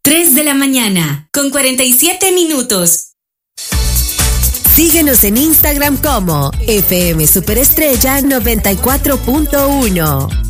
3 de la mañana, con 47 minutos. Síguenos en Instagram como FM Superestrella 94.1.